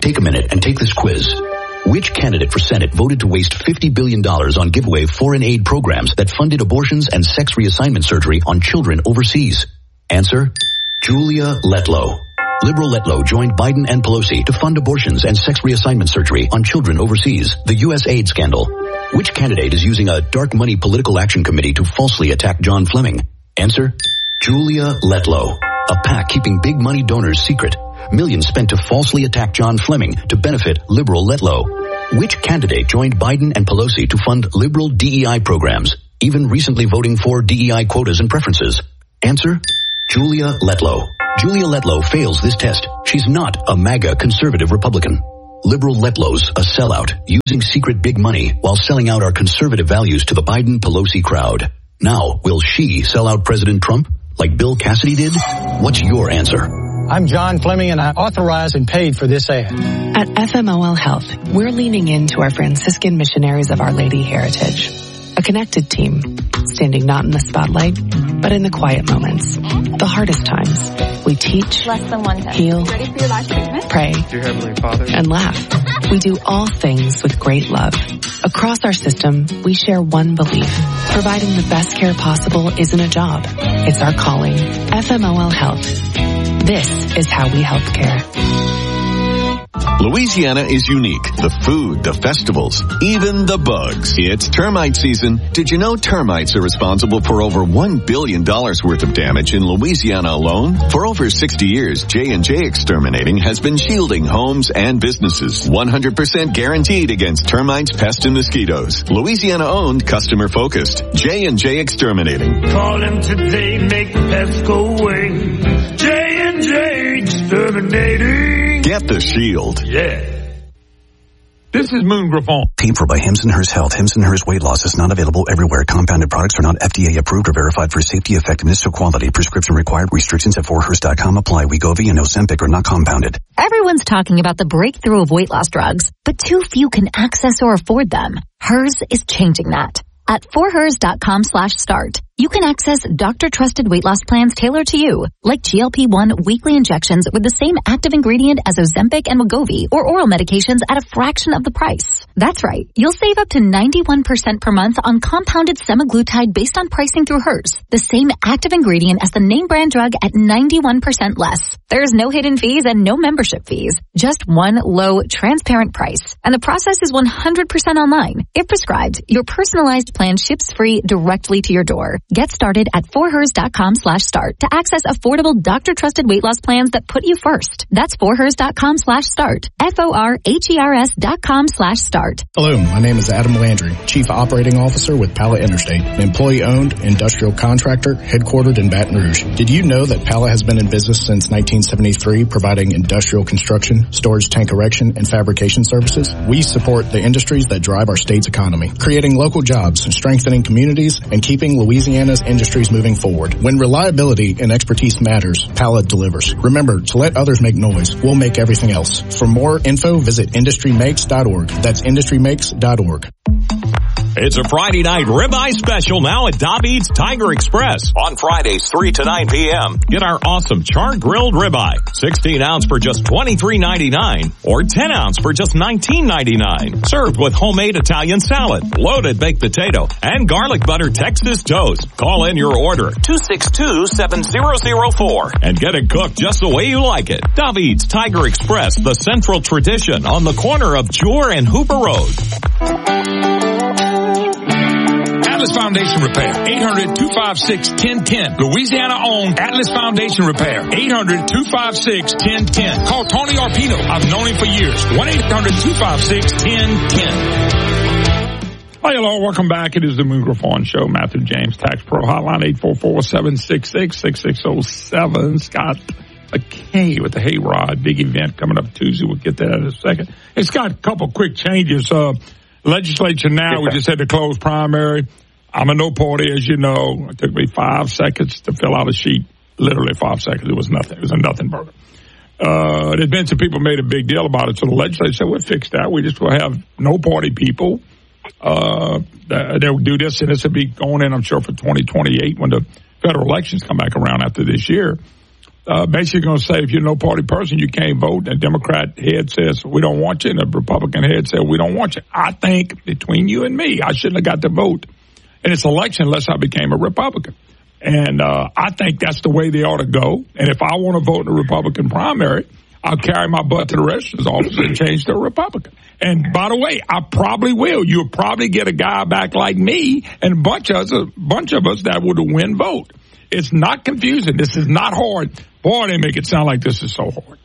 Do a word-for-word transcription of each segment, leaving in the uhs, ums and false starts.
Take a minute and take this quiz. Which candidate for Senate voted to waste fifty billion dollars on giveaway foreign aid programs that funded abortions and sex reassignment surgery on children overseas? Answer, Julia Letlow. Liberal Letlow joined Biden and Pelosi to fund abortions and sex reassignment surgery on children overseas, the U S aid scandal. Which candidate is using a dark money political action committee to falsely attack John Fleming? Answer, Julia Letlow. A PAC keeping big money donors secret. Millions spent to falsely attack John Fleming to benefit liberal Letlow. Which candidate joined Biden and Pelosi to fund liberal D E I programs, even recently voting for D E I quotas and preferences? Answer, Julia Letlow. Julia Letlow fails this test. She's not a MAGA conservative Republican. Liberal Letlow's a sellout, using secret big money while selling out our conservative values to the Biden-Pelosi crowd. Now, will she sell out President Trump like Bill Cassidy did? What's your answer? I'm John Fleming, and I authorized and paid for this ad. At F M O L Health, we're leaning into our Franciscan missionaries of Our Lady heritage. A connected team, standing not in the spotlight, but in the quiet moments, the hardest times. We teach, Less than one time. heal, Ready for your last treatment? pray, Dear Heavenly Father, and laugh. We do all things with great love. Across our system, we share one belief. Providing the best care possible isn't a job. It's our calling. F M O L Health. This is how we health care. Louisiana is unique. The food, the festivals, even the bugs. It's termite season. Did you know termites are responsible for over one billion dollars worth of damage in Louisiana alone? For over sixty years, J and J Exterminating has been shielding homes and businesses. one hundred percent guaranteed against termites, pests, and mosquitoes. Louisiana-owned, customer-focused. J and J Exterminating. Call them today, make the pests go away. J and J Exterminating. Get the shield. Yeah. This is Moon Griffon. Paid for by Hims and Hers Health. Hims and Hers Weight Loss is not available everywhere. Compounded products are not F D A approved or verified for safety, effectiveness, or quality. Prescription required. Restrictions at four hers dot com apply. Wegovy and Ozempic are not compounded. Everyone's talking about the breakthrough of weight loss drugs, but too few can access or afford them. Hers is changing that. At four hers dot com slash start, you can access doctor-trusted weight loss plans tailored to you, like G L P one weekly injections with the same active ingredient as Ozempic and Wegovy, or oral medications at a fraction of the price. That's right. You'll save up to ninety-one percent per month on compounded semaglutide based on pricing through Hers, the same active ingredient as the name brand drug at ninety-one percent less. There's no hidden fees and no membership fees. Just one low, transparent price. And the process is one hundred percent online. If prescribed, your personalized plan ships free directly to your door. Get started at four hers dot com slash start to access affordable doctor-trusted weight loss plans that put you first. That's four hers dot com slash start. F O R H E R S dot com slash start. Hello, my name is Adam Landry, Chief Operating Officer with Pallet Interstate, an employee-owned industrial contractor headquartered in Baton Rouge. Did you know that Pallet has been in business since nineteen seventy-three, providing industrial construction, storage tank erection, and fabrication services? We support the industries that drive our state's economy, creating local jobs, strengthening communities, and keeping Louisiana's industries moving forward. When reliability and expertise matters, Pallet delivers. Remember, to let others make noise, we'll make everything else. For more info, visit industry makes dot org. That's industry makes dot org. It's a Friday night ribeye special now at David's Tiger Express. On Fridays, three to nine p.m. Get our awesome char-grilled ribeye. sixteen ounce for just twenty-three ninety-nine or ten ounce for just nineteen ninety-nine. Served with homemade Italian salad, loaded baked potato, and garlic butter Texas toast. Call in your order, two six two, seven zero zero four, and get it cooked just the way you like it. David's Tiger Express, the central tradition on the corner of Jewel and Hooper Road. Atlas Foundation Repair, eight hundred, two five six, one oh one oh. Louisiana-owned Atlas Foundation Repair, eight hundred, two five six, one oh one oh. Call Tony Arpino. I've known him for years. one eight hundred, two five six, one oh one oh. Hi, hello. Welcome back. It is the Moon Griffon Show. Matthew James, Tax Pro Hotline, eight four four, seven six six, six six zero seven. Scott McKay with the Hayrod. Big event coming up Tuesday. We'll get that in a second. It's got a couple quick changes. Uh, legislature now, we just had to close primary. I'm a no party, as you know. It took me five seconds to fill out a sheet. Literally five seconds. It was nothing. It was a nothing burger. Uh, there's been some people made a big deal about it. So the legislature said, we'll fix that. We just will have no party people. Uh, they'll do this, and this will be going in, I'm sure, for twenty twenty-eight when the federal elections come back around after this year. uh, basically going to say if you're no party person, you can't vote. And the Democrat head says, we don't want you. And the Republican head says, we don't want you. I think between you and me, I shouldn't have got to vote in this election unless I became a Republican. And uh, I think that's the way they ought to go. And if I want to vote in the Republican primary, I'll carry my butt to the registrar's office and change to a Republican. And by the way, I probably will. You'll probably get a guy back like me and a bunch of us, a bunch of us that would win vote. It's not confusing. This is not hard. Boy, they make it sound like this is so hard.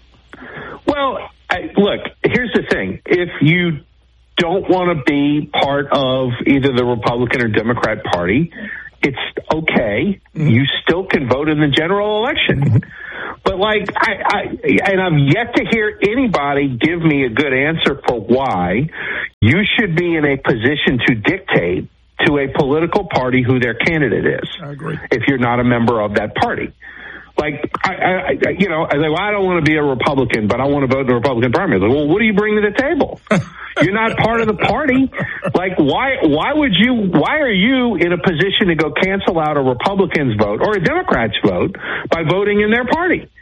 Well, I, look, here's the thing. If you don't want to be part of either the Republican or Democrat Party, it's okay. Mm-hmm. You still can vote in the general election. Mm-hmm. But, like, I, I, and I've yet to hear anybody give me a good answer for why you should be in a position to dictate to a political party who their candidate is. I agree. If you're not a member of that party. Like, I, I, you know, I say, well, I don't want to be a Republican, but I want to vote in the Republican primary. Like, well, what do you bring to the table? You're not part of the party. Like, why, why would you, why are you in a position to go cancel out a Republican's vote or a Democrat's vote by voting in their party?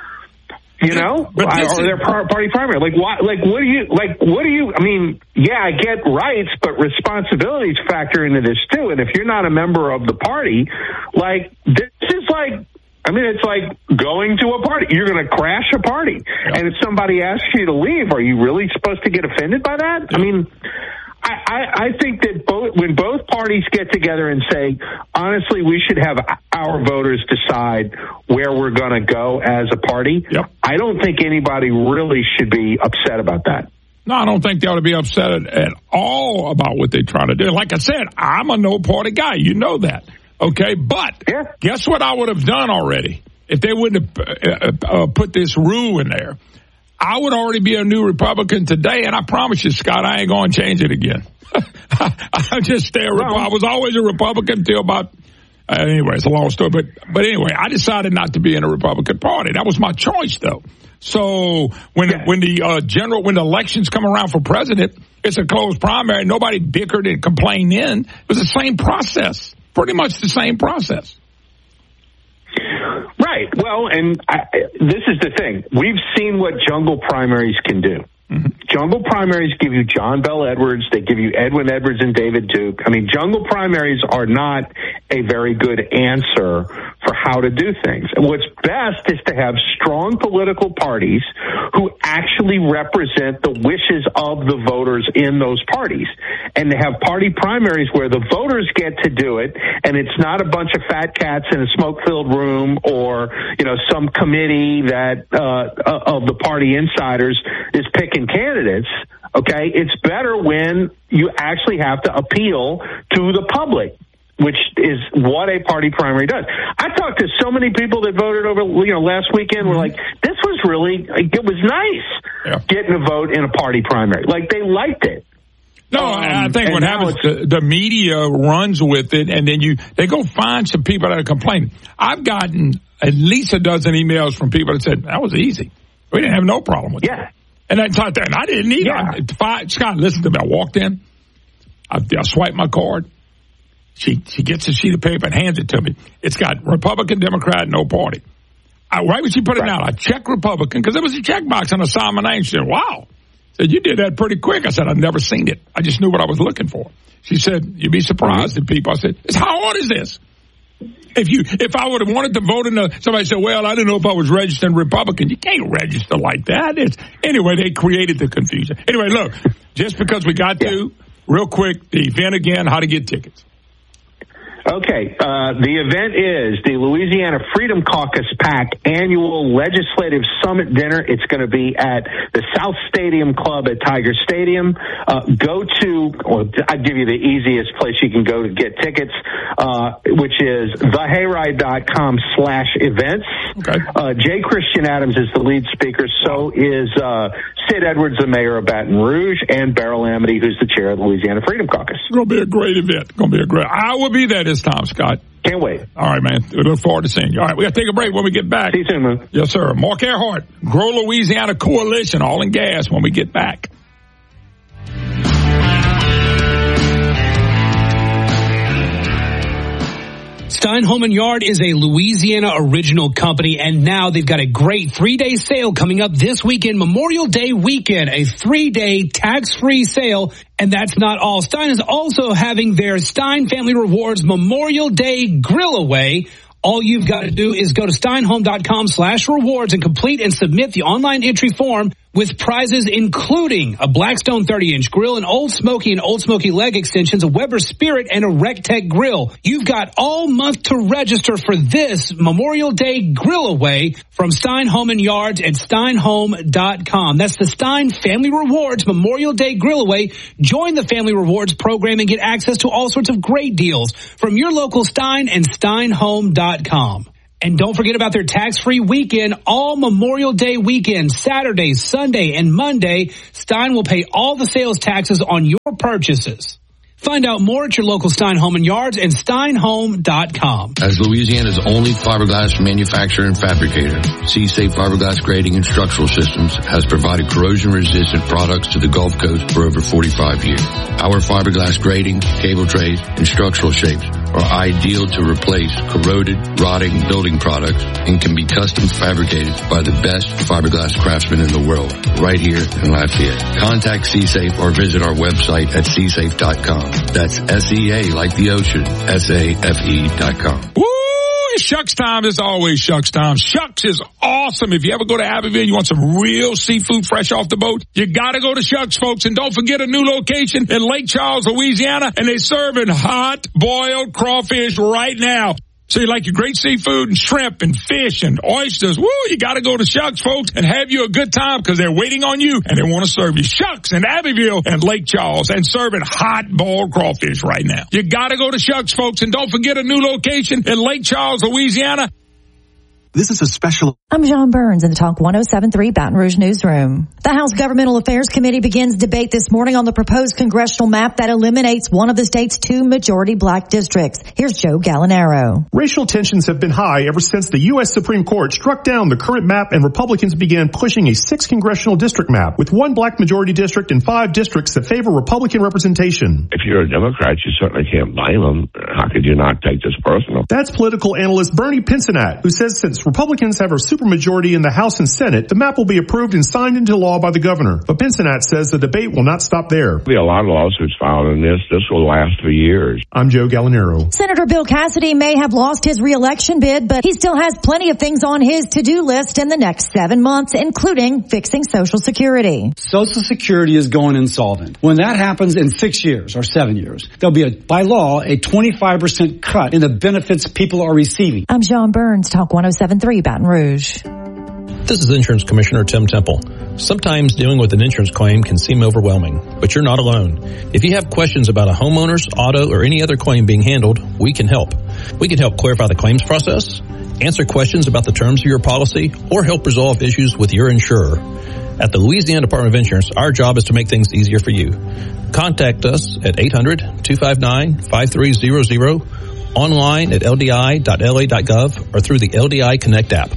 You know, but I, or their party primary. Like, why? Like, what do you? Like, what do you? I mean, yeah, I get rights, but responsibilities factor into this too. And if you're not a member of the party, like, this is like, I mean, it's like going to a party. You're going to crash a party, yeah. And if somebody asks you to leave, are you really supposed to get offended by that? Yeah. I mean. I, I, I think that both, when both parties get together and say, honestly, we should have our voters decide where we're going to go as a party, yep. I don't think anybody really should be upset about that. No, I don't think they ought to be upset at, at all about what they're trying to do. Like I said, I'm a no-party guy. You know that. Okay, but yeah. Guess what I would have done already if they wouldn't have uh, uh, put this rule in there? I would already be a new Republican today, and I promise you, Scott, I ain't going to change it again. I'll just stay a Republican. I was always a Republican until about, uh, anyway, it's a long story. But, but anyway, I decided not to be in a Republican Party. That was my choice, though. So when, yeah. when the uh, general, when the elections come around for president, it's a closed primary. Nobody bickered and complained in. It was the same process, pretty much the same process. Right. Well, and I, this is the thing. We've seen what jungle primaries can do. Mm-hmm. Jungle primaries give you John Bel Edwards. They give you Edwin Edwards and David Duke. I mean, jungle primaries are not a very good answer for how to do things. And what's best is to have strong political parties who actually represent the wishes of the voters in those parties. And to have party primaries where the voters get to do it, and it's not a bunch of fat cats in a smoke-filled room or, you know, some committee that uh, of the party insiders is picking candidates. Okay, it's better when you actually have to appeal to the public, which is what a party primary does. I talked to so many people that voted over, you know, last weekend. Were like, this was really, like, it was nice yeah. getting a vote in a party primary. Like, they liked it. No, um, I think what happens, the, the media runs with it, and then you they go find some people that are complaining. I've gotten at least a dozen emails from people that said, that was easy. We didn't have no problem with yeah. it. And I thought that, and I didn't either. Yeah. I, Scott, listen to me. I walked in. I, I swiped my card. She she gets a sheet of paper and hands it to me. It's got Republican, Democrat, no party. I, right when she put it out, I checked Republican because there was a checkbox on the side of my name. She said, wow. I said, you did that pretty quick. I said, I've never seen it. I just knew what I was looking for. She said, you'd be surprised at people. I said, how hard is this? If you, if I would have wanted to vote in the, somebody said, well, I didn't know if I was registered Republican. You can't register like that. It's, anyway, they created the confusion. Anyway, look, just because we got yeah. to, real quick, the event again, how to get tickets. Okay, uh, the event is the Louisiana Freedom Caucus PAC annual legislative summit dinner. It's going to be at the South Stadium Club at Tiger Stadium. Uh, go to, or I'll give you the easiest place you can go to get tickets, uh, which is thehayride.com slash events. Okay. Uh, Jay Christian Adams is the lead speaker. So is, uh, Sid Edwards, the mayor of Baton Rouge, and Beryl Amity, who's the chair of the Louisiana Freedom Caucus. It's going to be a great event. It's going to be a great, I will be there this time, Scott. Can't wait. All right, man. We look forward to seeing you. All right, we got to take a break when we get back. See you soon, man. Yes, sir. Mark Earhart, Grow Louisiana Coalition, all in gas when we get back. Stein Home and Yard is a Louisiana original company, and now they've got a great three-day sale coming up this weekend, Memorial Day weekend, a three-day tax-free sale. And that's not all. Stein is also having their Stein Family Rewards Memorial Day Grill Away. All you've got to do is go to steinhome.com slash rewards and complete and submit the online entry form with prizes including a Blackstone thirty-inch grill, an Old Smoky and Old Smoky leg extensions, a Weber Spirit, and a Rectech grill. You've got all month to register for this Memorial Day Grill Away from Stein Home and Yards at steinhome dot com. That's the Stein Family Rewards Memorial Day Grill Away. Join the Family Rewards program and get access to all sorts of great deals from your local Stein and steinhome dot com. And don't forget about their tax-free weekend, all Memorial Day weekend, Saturday, Sunday, and Monday. Stein will pay all the sales taxes on your purchases. Find out more at your local Stein Home and Yards and steinhome dot com. As Louisiana's only fiberglass manufacturer and fabricator, C-Safe Fiberglass Grading and Structural Systems has provided corrosion-resistant products to the Gulf Coast for over forty-five years. Our fiberglass grading, cable trays, and structural shapes are ideal to replace corroded, rotting building products and can be custom fabricated by the best fiberglass craftsmen in the world, right here in Lafayette. Contact C-Safe or visit our website at c safe dot com. That's S E A like the ocean, S A F E dot com. Woo! Shucks time is always Shucks time. Shucks is awesome. If you ever go to Abbeville, you want some real seafood fresh off the boat, you gotta go to Shucks, folks. And don't forget a new location in Lake Charles, Louisiana, and they're serving hot boiled crawfish right now. So you like your great seafood and shrimp and fish and oysters. Woo, you got to go to Shucks, folks, and have you a good time because they're waiting on you and they want to serve you. Shucks in Abbeville and Lake Charles and serving hot boiled crawfish right now. You got to go to Shucks, folks, and don't forget a new location in Lake Charles, Louisiana. This is a special... I'm John Burns in the Talk one oh seven point three Baton Rouge Newsroom. The House Governmental Affairs Committee begins debate this morning on the proposed congressional map that eliminates one of the state's two majority black districts. Here's Joe Gallinaro. Racial tensions have been high ever since the U S Supreme Court struck down the current map and Republicans began pushing a six congressional district map with one black majority district and five districts that favor Republican representation. If you're a Democrat, you certainly can't blame them. How could you not take this personal? That's political analyst Bernie Pincinat, who says since Republicans have a supermajority in the House and Senate, the map will be approved and signed into law by the governor. But Pincinat says the debate will not stop there. There'll be a lot of lawsuits filed in this. This will last for years. I'm Joe Gallinaro. Senator Bill Cassidy may have lost his re-election bid, but he still has plenty of things on his to-do list in the next seven months, including fixing Social Security. Social Security is going insolvent. When that happens in six years or seven years, there'll be, a, by law, a twenty-five percent cut in the benefits people are receiving. I'm John Burns, Talk one oh seven point three Baton Rouge. This is Insurance Commissioner Tim Temple. Sometimes dealing with an insurance claim can seem overwhelming, but you're not alone. If you have questions about a homeowner's, auto, or any other claim being handled, we can help. We can help clarify the claims process, answer questions about the terms of your policy, or help resolve issues with your insurer. At the Louisiana Department of Insurance, our job is to make things easier for you. Contact us at eight hundred, two five nine, five three zero zero, online at L D I dot L A dot gov, or through the L D I Connect app.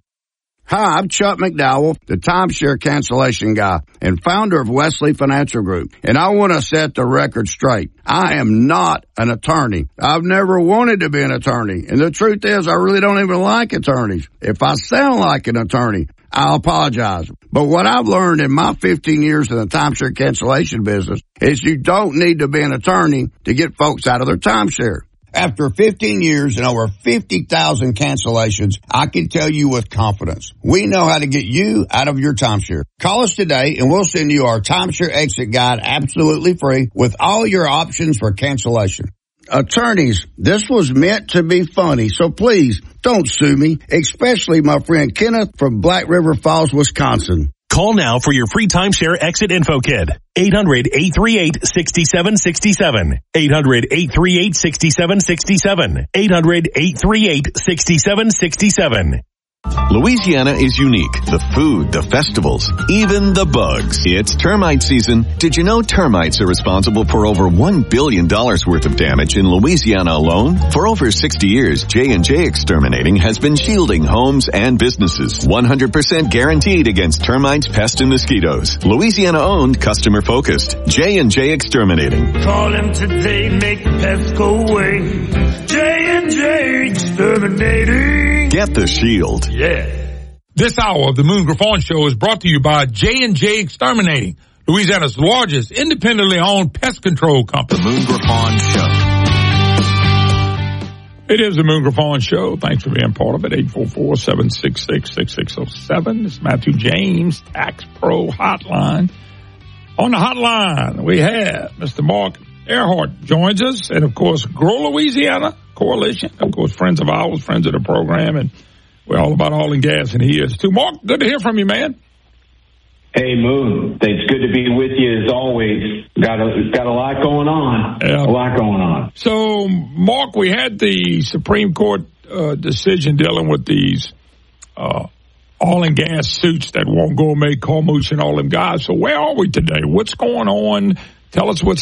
Hi, I'm Chuck McDowell, the timeshare cancellation guy and founder of Wesley Financial Group. And I want to set the record straight. I am not an attorney. I've never wanted to be an attorney. And the truth is, I really don't even like attorneys. If I sound like an attorney, I'll apologize. But what I've learned in my fifteen years in the timeshare cancellation business is you don't need to be an attorney to get folks out of their timeshare. After fifteen years and over fifty thousand cancellations, I can tell you with confidence, we know how to get you out of your timeshare. Call us today and we'll send you our timeshare exit guide absolutely free with all your options for cancellation. Attorneys, this was meant to be funny, so please don't sue me, especially my friend Kenneth from Black River Falls, Wisconsin. Call now for your free timeshare exit info kit. eight hundred, eight three eight, six seven six seven. eight hundred, eight three eight, six seven six seven. eight hundred, eight three eight, six seven six seven. Louisiana is unique. The food, the festivals, even the bugs. It's termite season. Did you know termites are responsible for over one billion dollars worth of damage in Louisiana alone? For over sixty years, J and J Exterminating has been shielding homes and businesses. one hundred percent guaranteed against termites, pests, and mosquitoes. Louisiana-owned, customer-focused. J and J Exterminating. Call him today, make the pests go away. J and and J Exterminating. Get the Shield. Yeah. This hour of the Moon Griffon Show is brought to you by J and J Exterminating, Louisiana's largest independently owned pest control company. The Moon Griffon Show. It is the Moon Griffon Show. Thanks for being part of it. eight four four, seven six six, six six zero seven. It's Matthew James, Tax Pro Hotline. On the hotline, we have Mister Mark Earhart joins us, and, of course, Grow Louisiana Coalition. Of course, friends of ours, friends of the program, and we're all about oil and gas, and he is too. Mark, good to hear from you, man. Hey, Moon. It's good to be with you as always. Got a, got a lot going on. Yeah. A lot going on. So, Mark, we had the Supreme Court uh, decision dealing with these uh, oil and gas suits that won't go make Cormouche and all them guys. So where are we today? What's going on? Tell us what's